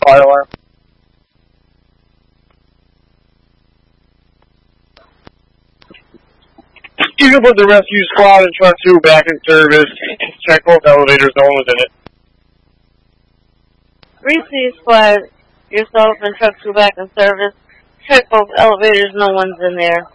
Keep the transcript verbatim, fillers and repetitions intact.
fire alarm. You can put the rescue squad and truck two back in service. Check both elevators, no one was in it. Rescue squad, yourself and truck two back in service. Check both elevators, no one's in there.